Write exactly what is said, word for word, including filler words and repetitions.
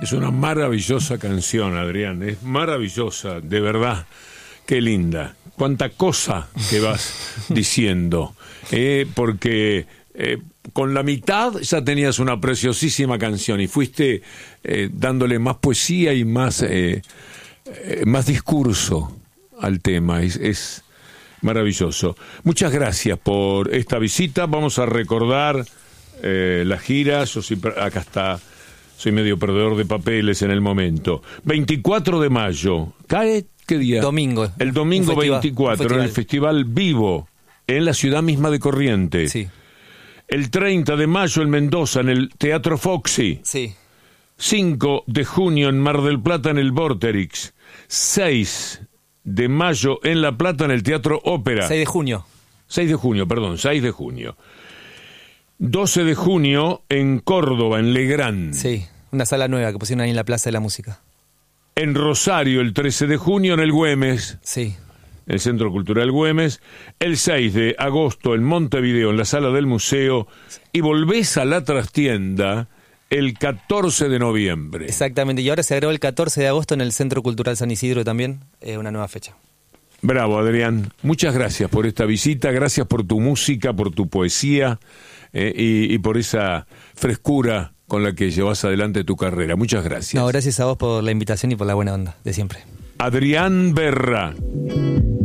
Es una maravillosa canción, Adrián, es maravillosa, de verdad. Qué linda, cuánta cosa que vas diciendo, eh, porque eh, con la mitad ya tenías una preciosísima canción y fuiste eh, dándole más poesía y más, eh, eh, más discurso al tema, es, es maravilloso. Muchas gracias por esta visita, vamos a recordar eh, la gira, yo soy, acá está, soy medio perdedor de papeles en el momento, veinticuatro de mayo, ¿cae? ¿Qué día? Domingo. El domingo festival, veinticuatro, en el Festival Vivo, en la ciudad misma de Corrientes. Sí. El treinta de mayo en Mendoza, en el Teatro Foxy. Sí. cinco de junio en Mar del Plata, en el Vorterix. seis de mayo en La Plata, en el Teatro Ópera. seis de junio. seis de junio, perdón, seis de junio. doce de junio en Córdoba, en Legrand. Sí, una sala nueva que pusieron ahí en la Plaza de la Música. En Rosario, el trece de junio, en el Güemes. Sí. El Centro Cultural Güemes. El seis de agosto en Montevideo, en la Sala del Museo. Y volvés a la trastienda el catorce de noviembre. Exactamente, y ahora se agregó el catorce de agosto en el Centro Cultural San Isidro también, eh, una nueva fecha. Bravo, Adrián. Muchas gracias por esta visita, gracias por tu música, por tu poesía eh, y, y por esa frescura con la que llevas adelante tu carrera. Muchas gracias. No, gracias a vos por la invitación y por la buena onda de siempre. Adrián Berra.